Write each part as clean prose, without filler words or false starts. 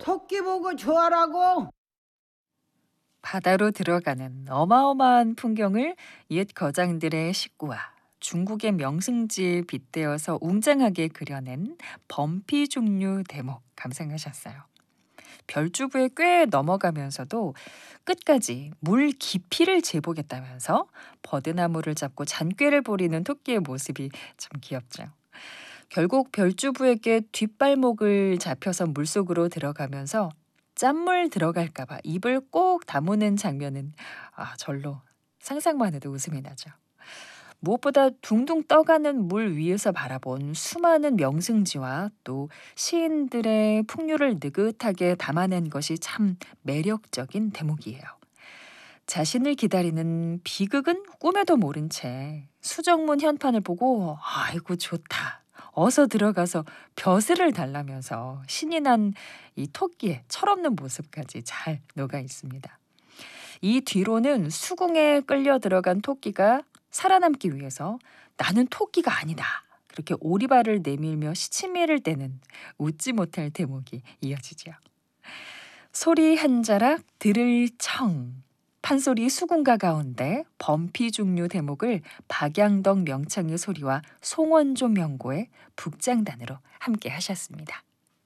토끼 보고 좋아라고. 바다로 들어가는 어마어마한 풍경을 옛 거장들의 식구와 중국의 명승지에 빗대어서 웅장하게 그려낸 범피 종류 대목 감상하셨어요. 별주부에 꽤 넘어가면서도 끝까지 물 깊이를 재보겠다면서 버드나무를 잡고 잔꾀를 부리는 토끼의 모습이 참 귀엽죠. 결국 별주부에게 뒷발목을 잡혀서 물속으로 들어가면서 짠물 들어갈까 봐 입을 꼭 다무는 장면은 절로 상상만 해도 웃음이 나죠. 무엇보다 둥둥 떠가는 물 위에서 바라본 수많은 명승지와 또 시인들의 풍류를 느긋하게 담아낸 것이 참 매력적인 대목이에요. 자신을 기다리는 비극은 꿈에도 모른 채 수정문 현판을 보고 아이고 좋다. 어서 들어가서 벼슬을 달라면서 신이 난 이 토끼의 철없는 모습까지 잘 녹아 있습니다. 이 뒤로는 수궁에 끌려 들어간 토끼가 살아남기 위해서 나는 토끼가 아니다. 그렇게 오리발을 내밀며 시치미를 떼는 웃지 못할 대목이 이어지죠. 소리 한 자락 들을 청. 판소리 수군가 가운데 범피 중류 대목을 박양덕 명창의 소리와 송원조 명고의 북장단으로 함께 하셨습니다.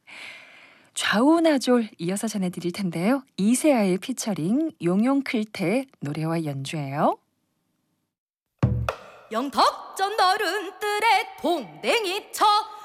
좌우나졸 이어서 전해드릴 텐데요. 이세아의 피처링 용용클테의 노래와 연주예요. 영덕전 너른 뜰에 동댕이 쳐